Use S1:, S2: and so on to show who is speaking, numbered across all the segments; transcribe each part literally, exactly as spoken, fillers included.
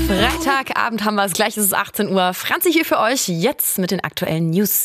S1: Freitagabend haben wir es, gleich ist es achtzehn Uhr. Franzi hier für euch, jetzt mit den aktuellen News.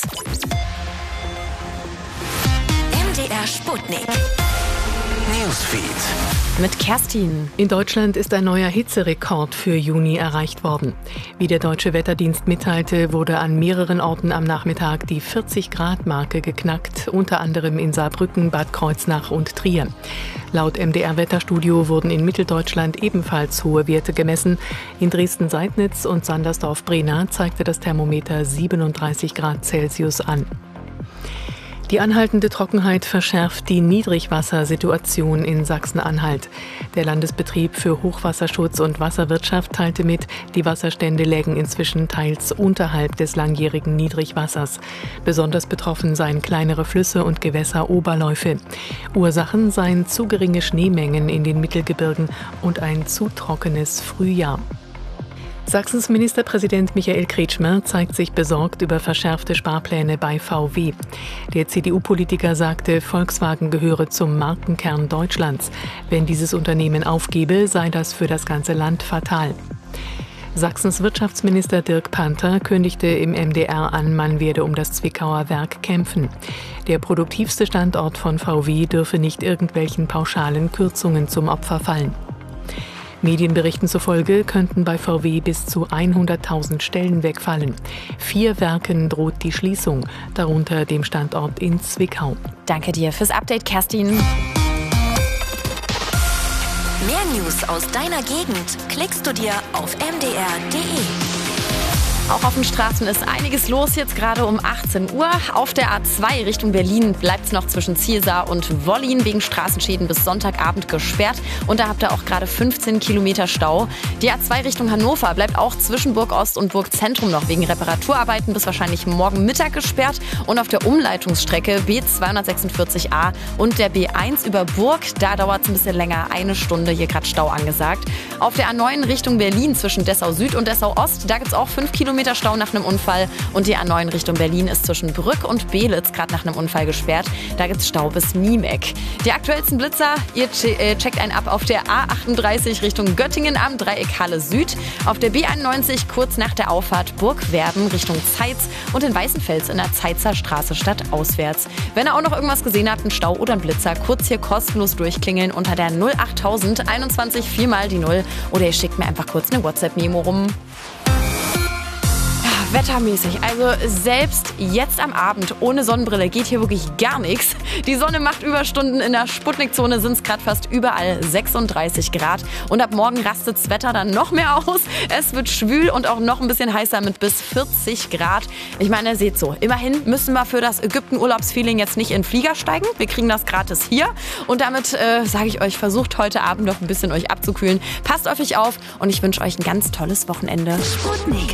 S2: M D R Sputnik. Newsfeed.
S1: Mit Kerstin.
S3: In Deutschland ist ein neuer Hitzerekord für Juni erreicht worden. Wie der Deutsche Wetterdienst mitteilte, wurde an mehreren Orten am Nachmittag die vierzig-Grad-Marke geknackt, unter anderem in Saarbrücken, Bad Kreuznach und Trier. Laut M D R-Wetterstudio wurden in Mitteldeutschland ebenfalls hohe Werte gemessen. In Dresden-Seidnitz und Sandersdorf-Brena zeigte das Thermometer siebenunddreißig Grad Celsius an. Die anhaltende Trockenheit verschärft die Niedrigwassersituation in Sachsen-Anhalt. Der Landesbetrieb für Hochwasserschutz und Wasserwirtschaft teilte mit, die Wasserstände lägen inzwischen teils unterhalb des langjährigen Niedrigwassers. Besonders betroffen seien kleinere Flüsse und Gewässeroberläufe. Ursachen seien zu geringe Schneemengen in den Mittelgebirgen und ein zu trockenes Frühjahr. Sachsens Ministerpräsident Michael Kretschmer zeigt sich besorgt über verschärfte Sparpläne bei V W. Der C D U-Politiker sagte, Volkswagen gehöre zum Markenkern Deutschlands. Wenn dieses Unternehmen aufgebe, sei das für das ganze Land fatal. Sachsens Wirtschaftsminister Dirk Panther kündigte im M D R an, man werde um das Zwickauer Werk kämpfen. Der produktivste Standort von V W dürfe nicht irgendwelchen pauschalen Kürzungen zum Opfer fallen. Medienberichten zufolge könnten bei V W bis zu hunderttausend Stellen wegfallen. Vier Werken droht die Schließung, darunter dem Standort in Zwickau.
S1: Danke dir fürs Update, Kerstin.
S2: Mehr News aus deiner Gegend klickst du dir auf m d r punkt d e.
S1: Auch auf den Straßen ist einiges los, jetzt gerade um achtzehn Uhr. Auf der A zwei Richtung Berlin bleibt es noch zwischen Zielsaar und Wollin wegen Straßenschäden bis Sonntagabend gesperrt. Und da habt ihr auch gerade fünfzehn Kilometer Stau. Die A zwei Richtung Hannover bleibt auch zwischen Burg Ost und Burg Zentrum noch wegen Reparaturarbeiten bis wahrscheinlich morgen Mittag gesperrt. Und auf der Umleitungsstrecke B zweihundertsechsundvierzig a und der B eins über Burg, da dauert es ein bisschen länger, eine Stunde, hier gerade Stau angesagt. Auf der A neun Richtung Berlin zwischen Dessau Süd und Dessau Ost, da gibt es auch fünf Kilometer Stau nach einem Unfall. Und die A neun Richtung Berlin ist zwischen Brück und Belitz gerade nach einem Unfall gesperrt. Da gibt es Stau bis Niemeck. Die aktuellsten Blitzer, ihr checkt einen ab auf der A achtunddreißig Richtung Göttingen am Dreieck Halle Süd. Auf der B einundneunzig kurz nach der Auffahrt Burgwerden Richtung Zeitz und in Weißenfels in der Zeitzer Straße stadtauswärts. Wenn ihr auch noch irgendwas gesehen habt, einen Stau oder einen Blitzer, kurz hier kostenlos durchklingeln unter der null achttausend einundzwanzig viermal die null oder ihr schickt mir einfach kurz eine WhatsApp-Memo rum. Wettermäßig, also selbst jetzt am Abend ohne Sonnenbrille geht hier wirklich gar nichts. Die Sonne macht Überstunden, in der Sputnikzone sind es gerade fast überall sechsunddreißig Grad. Und ab morgen rastet das Wetter dann noch mehr aus. Es wird schwül und auch noch ein bisschen heißer mit bis vierzig Grad. Ich meine, ihr seht so, immerhin müssen wir für das Ägypten-Urlaubsfeeling jetzt nicht in den Flieger steigen. Wir kriegen das gratis hier. Und damit äh, sage ich euch, versucht heute Abend noch ein bisschen euch abzukühlen. Passt auf euch auf und ich wünsche euch ein ganz tolles Wochenende.
S2: Sputnik.